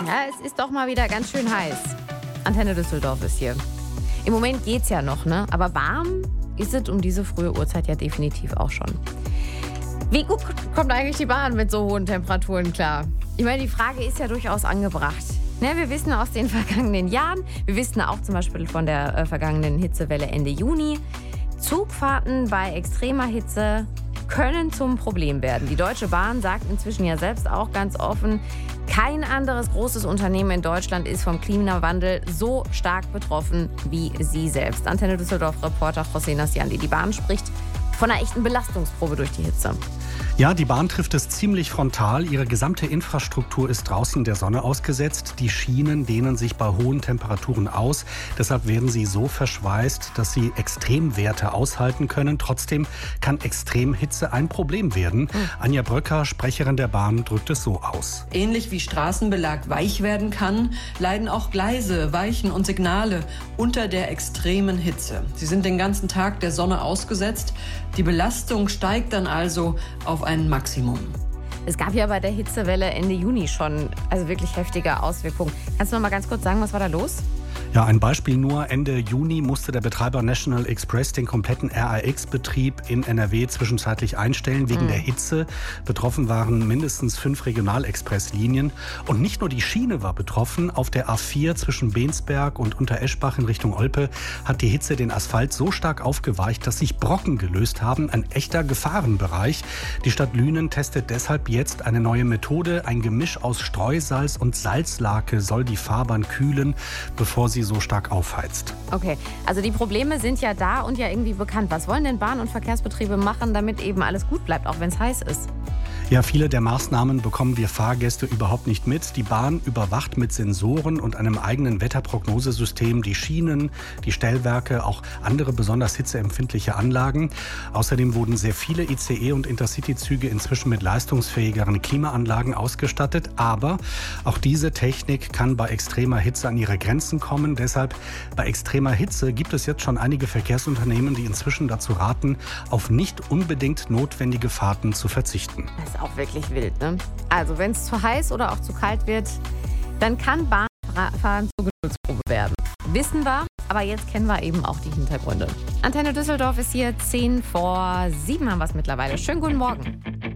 Ja, es ist doch mal wieder ganz schön heiß. Antenne Düsseldorf ist hier. Im Moment geht's ja noch, ne? Aber warm ist es um diese frühe Uhrzeit ja definitiv auch schon. Wie gut kommt eigentlich die Bahn mit so hohen Temperaturen klar? Ich meine, die Frage ist ja durchaus angebracht. Ne, wir wissen aus den vergangenen Jahren, wir wissen auch zum Beispiel von der vergangenen Hitzewelle Ende Juni, Zugfahrten bei extremer Hitze können zum Problem werden. Die Deutsche Bahn sagt inzwischen ja selbst auch ganz offen, kein anderes großes Unternehmen in Deutschland ist vom Klimawandel so stark betroffen wie sie selbst. Antenne Düsseldorf-Reporter José Nassiandi. Die Bahn spricht von einer echten Belastungsprobe durch die Hitze. Ja, die Bahn trifft es ziemlich frontal. Ihre gesamte Infrastruktur ist draußen der Sonne ausgesetzt. Die Schienen dehnen sich bei hohen Temperaturen aus. Deshalb werden sie so verschweißt, dass sie Extremwerte aushalten können. Trotzdem kann Extremhitze ein Problem werden. Anja Bröcker, Sprecherin der Bahn, drückt es so aus. Ähnlich wie Straßenbelag weich werden kann, leiden auch Gleise, Weichen und Signale unter der extremen Hitze. Sie sind den ganzen Tag der Sonne ausgesetzt. Die Belastung steigt dann also auf ein Maximum. Es gab ja bei der Hitzewelle Ende Juni schon wirklich heftige Auswirkungen. Kannst du noch mal ganz kurz sagen, was war da los? Ja, ein Beispiel nur. Ende Juni musste der Betreiber National Express den kompletten RAX-Betrieb in NRW zwischenzeitlich einstellen wegen der Hitze. Betroffen waren mindestens 5 Regionalexpresslinien. Und nicht nur die Schiene war betroffen. Auf der A4 zwischen Bensberg und Untereschbach in Richtung Olpe hat die Hitze den Asphalt so stark aufgeweicht, dass sich Brocken gelöst haben. Ein echter Gefahrenbereich. Die Stadt Lünen testet deshalb jetzt eine neue Methode. Ein Gemisch aus Streusalz und Salzlake soll die Fahrbahn kühlen, bevor sie so stark aufheizt. Okay, also die Probleme sind ja da und ja irgendwie bekannt. Was wollen denn Bahn- und Verkehrsbetriebe machen, damit eben alles gut bleibt, auch wenn es heiß ist? Ja, viele der Maßnahmen bekommen wir Fahrgäste überhaupt nicht mit. Die Bahn überwacht mit Sensoren und einem eigenen Wetterprognosesystem die Schienen, die Stellwerke, auch andere besonders hitzeempfindliche Anlagen. Außerdem wurden sehr viele ICE- und Intercity-Züge inzwischen mit leistungsfähigeren Klimaanlagen ausgestattet. Aber auch diese Technik kann bei extremer Hitze an ihre Grenzen kommen. Deshalb bei extremer Hitze gibt es jetzt schon einige Verkehrsunternehmen, die inzwischen dazu raten, auf nicht unbedingt notwendige Fahrten zu verzichten. Das ist auch wirklich wild, ne? Also, wenn es zu heiß oder auch zu kalt wird, dann kann Bahnfahren zur Geduldsprobe werden. Wissen wir, aber jetzt kennen wir eben auch die Hintergründe. Antenne Düsseldorf ist hier 7:10 haben wir es mittlerweile. Schönen guten Morgen.